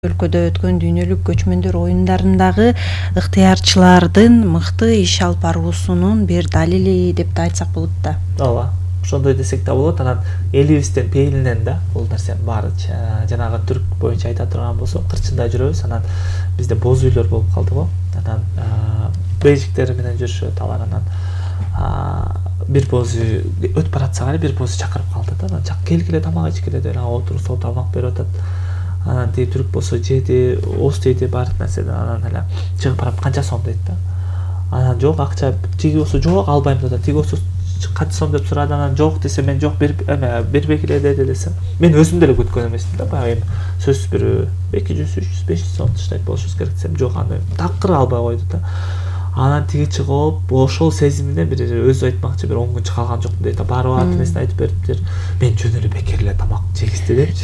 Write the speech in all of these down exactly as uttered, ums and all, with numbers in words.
өлкөдө өткөн дүйнөлүк көчмөндөр оюндарындагы ыктыярчылардын мыкты иш алып баруусунун бир далили деп да айтсак болот да. Ооба, ошондой десек да болот. Анан элибиздин пейилинен да бул нерсенин баары жанагы түрк боюнча айта турган болсок, кырчында жүрөбүз. Анан бизде боз үйлөр болуп калды го. Анан бейжиктер менен жүрүшөт алар. Анан бир боз үй өтүп баратсак эле бир боз чакырып калды да. Анан келгиле тамак ичкиле деп отуруп сол тамак берип атат. Анан тиги түрк болсо жеди, ооз тийди баардык нерседен. Анан эле чыгып барып канча сом дейт да. Анан жок акча, тиги болсо жок албайм деп атат. Тиги болсо канча сом деп сурады. Анан жок десе мен жок берип эме бербегиле деди десем. Мен өзүм деле күткөн эмесмин да. Баягы сөзсүз бир эки жүз, үч жүз, беш жүз сом таштайт болушубуз керек десем, жок аны такыр албай койду да. Анан тиги чыгып, ошол сезиминен бир өзү айтмакчы бир он күнчө калган жокмун дейт. Барып атынесин айтып бериптир. Мен жөн эле бекер эле тамак жегизди депчи.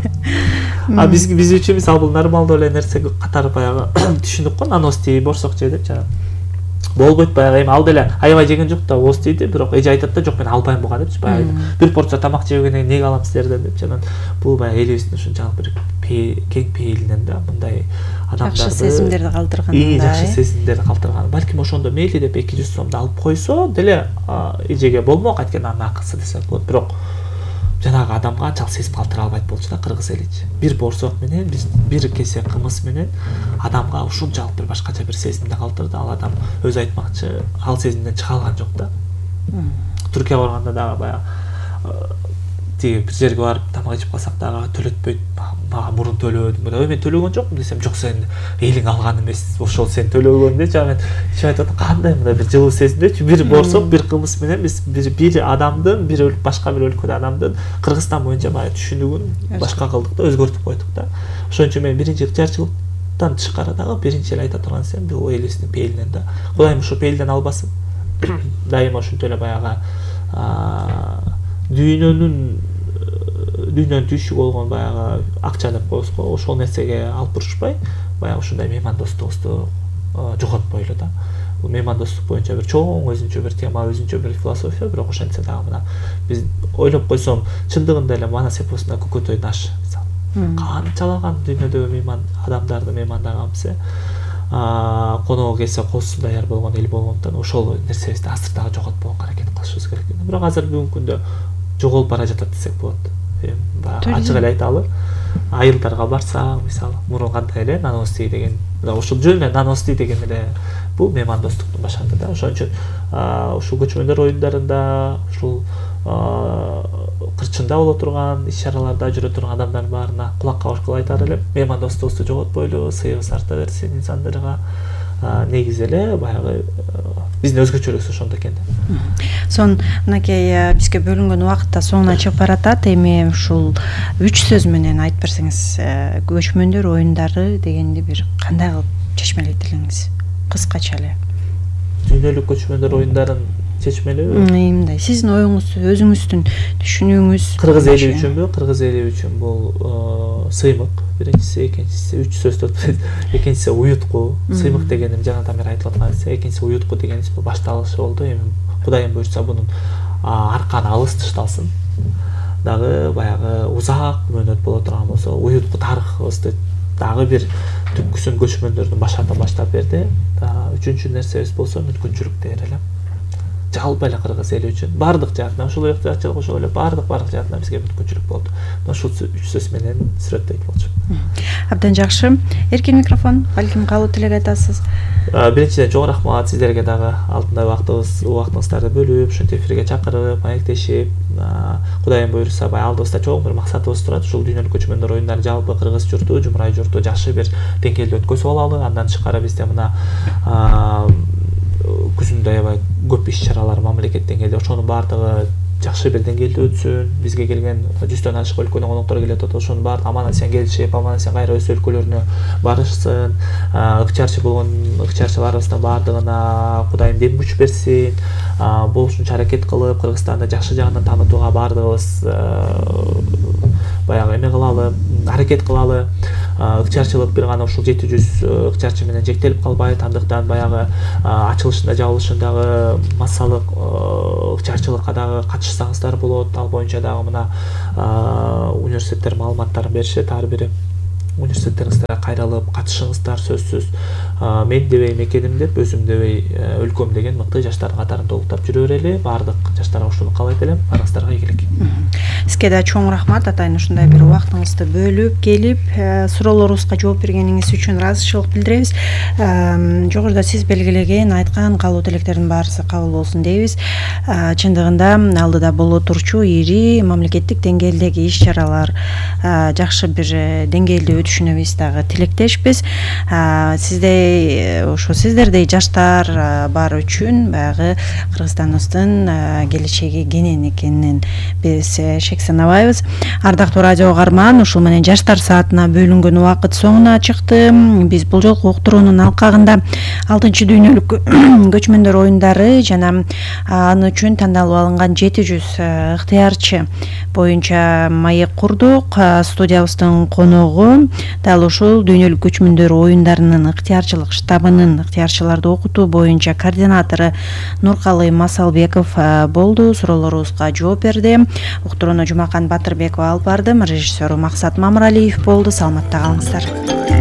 А биз биз үчүн мисалы бул нормалдуу эле нерсе катары баягы түшүндүк го. Нанос тии, борсок же депчи. Болбойт баягы эми ал деле аябай жеген жок да, ооз тийди, бирок эже айтат да, жок мен албайм буга депчи. Баягы бир порция тамак жебегенден кийин эмнеге алам силерден депчи. Анан бул баягы элибиздин ушунчалык бир кең пейилинен да мындай адамдарды жакшы сезимдерди калтырган. И жакшы сезимдерди калтырган. Балким ошондо мейли деп эки жүз сомду алып койсо деле эжеге болмок айткан анын акысы десек болот. Бирок жанагы адамга анчалык сезим калтыра албайт болчу да кыргыз эличи. Бир борсок менен биз бир кесе кымыз менен адамга ушунчалык бир башкача бир сезимди калтырды. Ал адам өзү айтмакчы, ал сезимден чыга алган жок да. Түркияга барганда дагы баягы тиги бир жерге барып тамак ичип калсак дагы төлөтпөйт. Мага мурун төлөдүм. Ой мен төлөгөн жокмун десем, жок сен элиң алган эмес, ошол сен төлөгөн дечи. Мен ичип айтып атам, кандай мындай бир жылуу сезимдечи. Бир борсок, бир кымыз менен биз бир бир адамдын, бир башка бир өлкөдө адамдын Кыргызстан боюнча баягы түшүнүгүн башка кылдык да, өзгөртүп койдук да. Ошон үчүн мен биринчи ыкчарчылыктан тышкары дагы биринчи эле айта турган нерсем бул элибиздин пейилинен да. Кудайым ушу пейилден албасын. Дайыма ушинтип эле баягы дүйнөнүн дүйнөнүн түйшүгү болгон баягы акча деп коебуз го, ошол нерсеге алып бурушпай, баягы ушундай меймандостугубузду жоготпойлу да. Бул меймандостук боюнча бир чоң өзүнчө бир тема, өзүнчө бир философия, бирок ошентсе дагы мына биз ойлоп койсом, чындыгында эле Манас эпосунда Көкөтөй наш мисалы. Канчалаган дүйнөдөгү мейман адамдарды меймандаганбыз э. Коноо келсе косу даяр болгон эл болгондуктан ошол нерсебизди азыр дагы жоготпогонго аракет кылышыбыз керек. Бирок азыр бүгүнкү күндө жоголуп бара жатат десек болот. Ачык эле айталы. Айылдарга барсак, мисалы, мурун кандай эле наности деген, ошол жөн эле наности деген эле бул меймандостуктун башында да. Ошон үчүн ушул көчмөндөр оюндарында, ушул кырчында боло турган иш-чараларда жүрө турган адамдардын баарына кулак кабыш кылып айтар элем, меймандостугубузду жоготпойлу, сыйыбыз арта берсин инсандарга. Негизи эле баягы биздин өзгөчөлүгүбүз ошондо экен да. Сон мынакей бизге бөлүнгөн убакыт да соңуна чыгып баратат. Эми ушул үч сөз менен айтып берсеңиз, көчмөндөр оюндары дегенди бир кандай кылып чечмелейт элеңиз? Кыскача эле. Дүйнөлүк көчмөндөр оюндарын чечмелөө. Мындай сиздин оюңуз, өзүңүздүн түшүнүүңүз. Кыргыз эли үчүнбү? Кыргыз эли үчүн бул сыймык. Биринчиси, экинчиси үч сөздү. Экинчиси уютку. Сыймык дегеним жанагдан бери айтылып аткан нерсе. Экинчиси уютку деген башталышы болду. Эми Кудайым буйрса мунун арканы алыс ташталсын. Дагы баягы узак мөөнөт боло турган болсо, уютку тарыхыбызды дагы бир түпкүсүн көчмөндөрдүн башатан баштап берди. Үчүнчү нерсебиз болсо мүмкүнчүлүк дээр элем. Жалпы эле кыргыз эли үчүн баардык жаатынан, ошол ыктыярчылык ошол эле баардык баардык жаатынан бизге мүмкүнчүлүк болду. Ушул үч сөз менен сүрөттөйт болчу. Абдан жакшы. Эркин микрофон, балким калуу тилек айтасыз. Биринчиден чоң рахмат сиздерге дагы алтындай убактыбыз, убактыңыздарды бөлүп, ушинтип эфирге чакырып, маектешип, Кудайым буйрса баягы алдыбызда чоң бир максатыбыз турат. Ушул дүйнөлүк көчмөндөр оюндарын жалпы кыргыз журту, жумрай журту жакшы бир деңгээлде өткөзүп алалы. Андан тышкары бизде мына күзүндө аябай көп иш-чаралар мамлекет деңгээлде, ошонун баардыгы жакшы бир деңгээлде өтсүн. Бизге келген жүздөн ашык өлкөнүн коноктору келип атат. Ошонун баардыгы аман эсен келишип, аман эсен кайра өз өлкөлөрүнө барышсын. Ыкчарчы болгон ыкчарчыларыбыздын баардыгына Кудайым дем күч берсин. Болушунча аракет кылып, Кыргызстанды жакшы жагынан таанытууга баардыгыбыз баягы эме кылалы, аракет кылалы. Ыкчарчылык бир гана ушул жети жүз ыкчарчы менен жектелип калбайт. Андыктан баягы ачылышында, жабылышындагы массалык ыкчарчылыкка дагы катышсаңыздар болот. Ал боюнча дагы мына университеттер маалыматтарын беришет ар бири. университеттериңизге кайрылып катышыңыздар сөзсүз. Мен дебей мекеним деп, өзүм дебей өлкөм деген мыкты жаштардын катарында улуктап жүрө берели. Баардык жаштарга ушуну каалайт элем. Барыңыздарга ийгилик. Сизге да чоң рахмат атайын ушундай бир убактыңызды бөлүп келип суроолорубузга жооп бергениңиз үчүн ыраазычылык билдиребиз. Жогоруда сиз белгилеген айткан каалоо тилектердин баарысы кабыл болсун дейбиз. Чындыгында алдыда боло турчу ири мамлекеттик деңгээлдеги иш чаралар жакшы бир деңгээлде өтүшүнө биз дагы тилектешпиз. Сиздей ошо сиздердей жаштар бар үчүн баягы Кыргызстаныбыздын келечеги кенен экенин биз шек санабайбыз. Ардактуу радио угарман, ушул менен жаштар саатына бөлүнгөн убакыт соңуна чыкты. Биз бул жолку уктуруунун алкагында алтынчы дүйнөлүк көчмөндөр оюндары жана аны үчүн тандалып алынган жети жүз ыктыярчы боюнча маек курдук. Студиябыздын коногу дал ушул дүйнөлүк көчмөндөр оюндарынын ыктыярчылык штабынын ыктыярчыларды окутуу боюнча координатору Нуркалы Масалбеков болду. Суроолорубузга жооп берди. Уктурууну Жумакан Батырбекова алып барды. Режиссеру Максат Мамыралиев болду. Саламатта калыңыздар.